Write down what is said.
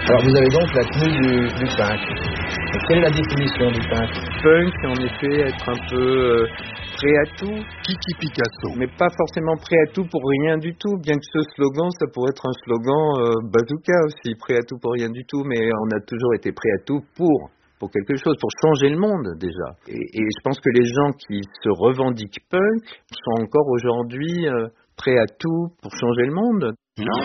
Alors vous avez donc la tenue du punk. Et quelle est la définition du punk? Punk, c'est en effet être un peu prêt à tout. Kiki Picasso. Mais pas forcément prêt à tout pour rien du tout, bien que ce slogan, ça pourrait être un slogan bazooka aussi, prêt à tout pour rien du tout, mais on a toujours été prêt à tout pour quelque chose, pour changer le monde déjà. Et je pense que les gens qui se revendiquent punk sont encore aujourd'hui prêts à tout pour changer le monde. Non.